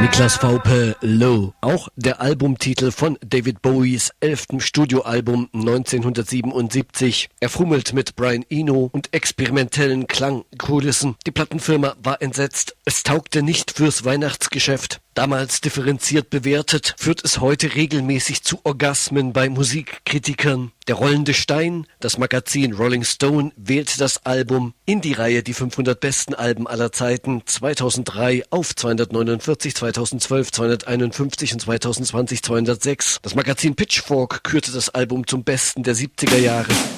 Niklas VP Low, auch der Albumtitel von David Bowies 11. Studioalbum 1977. Er fummelt mit Brian Eno und experimentellen Klangkulissen. Die Plattenfirma war entsetzt. Es taugte nicht fürs Weihnachtsgeschäft. Damals differenziert bewertet, führt es heute regelmäßig zu Orgasmen bei Musikkritikern. Der rollende Stein, das Magazin Rolling Stone, wählt das Album in die Reihe die 500 besten Alben aller Zeiten 2003 auf 249, 2012 251 und 2020 206. Das Magazin Pitchfork kürte das Album zum Besten der 70er Jahre.